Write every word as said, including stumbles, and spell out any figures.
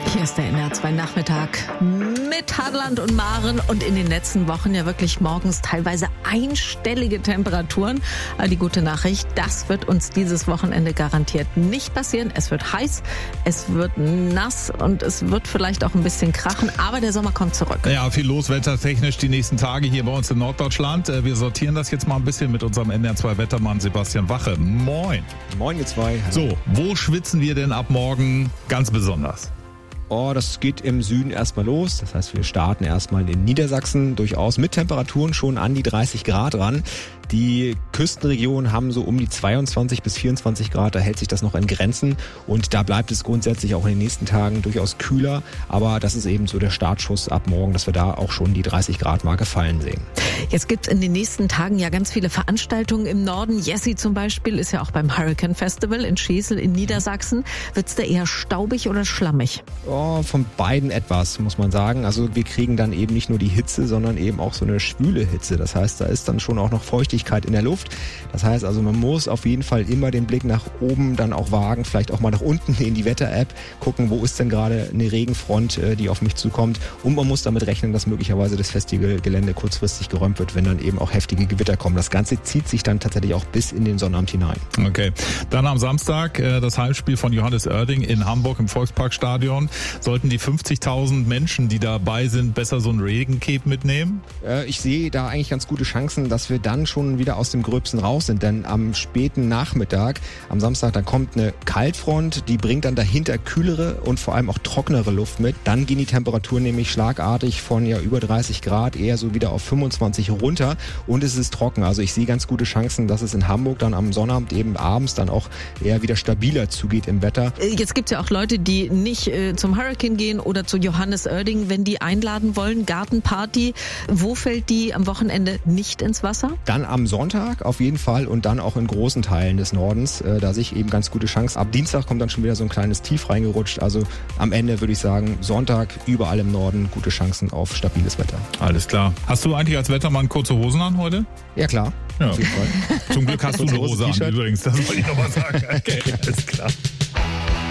Hier ist der N R zwei Nachmittag mit Hadland und Maren und in den letzten Wochen ja wirklich morgens teilweise einstellige Temperaturen. Aber die gute Nachricht, das wird uns dieses Wochenende garantiert nicht passieren. Es wird heiß, es wird nass und es wird vielleicht auch ein bisschen krachen, aber der Sommer kommt zurück. Ja, viel los wettertechnisch die nächsten Tage hier bei uns in Norddeutschland. Wir sortieren das jetzt mal ein bisschen mit unserem N R zwei Wettermann Sebastian Wache. Moin. Moin, ihr zwei. So, wo schwitzen wir denn ab morgen ganz besonders? Oh, das geht im Süden erstmal los. Das heißt, wir starten erstmal in Niedersachsen durchaus mit Temperaturen schon an die dreißig Grad ran. Die Küstenregionen haben so um die zweiundzwanzig bis vierundzwanzig Grad, da hält sich das noch in Grenzen und da bleibt es grundsätzlich auch in den nächsten Tagen durchaus kühler, aber das ist eben so der Startschuss ab morgen, dass wir da auch schon die dreißig Grad Marke fallen sehen. Jetzt gibt es in den nächsten Tagen ja ganz viele Veranstaltungen im Norden. Jessie zum Beispiel ist ja auch beim Hurricane Festival in Schesel in Niedersachsen. Wird's da eher staubig oder schlammig? Oh, von beiden etwas, muss man sagen. Also wir kriegen dann eben nicht nur die Hitze, sondern eben auch so eine schwüle Hitze. Das heißt, da ist dann schon auch noch Feuchtigkeit in der Luft. Das heißt also, man muss auf jeden Fall immer den Blick nach oben dann auch wagen, vielleicht auch mal nach unten in die Wetter-App, gucken, wo ist denn gerade eine Regenfront, die auf mich zukommt. Und man muss damit rechnen, dass möglicherweise das Festivalgelände kurzfristig geräumt wird, wenn dann eben auch heftige Gewitter kommen. Das Ganze zieht sich dann tatsächlich auch bis in den Sonnabend hinein. Okay. Dann am Samstag äh, das Heimspiel von Johannes Oerding in Hamburg im Volksparkstadion. Sollten die fünfzigtausend Menschen, die dabei sind, besser so ein Regencape mitnehmen? Äh, ich sehe da eigentlich ganz gute Chancen, dass wir dann schon wieder aus dem Gröbsten raus sind, denn am späten Nachmittag, am Samstag, da kommt eine Kaltfront, die bringt dann dahinter kühlere und vor allem auch trocknere Luft mit. Dann gehen die Temperaturen nämlich schlagartig von ja über dreißig Grad eher so wieder auf fünfundzwanzig runter und es ist trocken. Also ich sehe ganz gute Chancen, dass es in Hamburg dann am Sonnabend eben abends dann auch eher wieder stabiler zugeht im Wetter. Jetzt gibt es ja auch Leute, die nicht äh, zum Hurricane gehen oder zu Johannes Oerding, wenn die einladen wollen, Gartenparty. Wo fällt die am Wochenende nicht ins Wasser? Dann am Sonntag auf jeden Fall und dann auch in großen Teilen des Nordens. Äh, da sehe ich eben ganz gute Chancen. Ab Dienstag kommt dann schon wieder so ein kleines Tief reingerutscht. Also am Ende würde ich sagen, Sonntag überall im Norden gute Chancen auf stabiles Wetter. Alles klar. Hast du eigentlich als Wettermann kurze Hosen an heute? Ja, klar. Ja. Auf jeden Fall. Zum Glück hast du eine Hose an übrigens. Das wollte ich noch mal sagen. Okay, alles klar.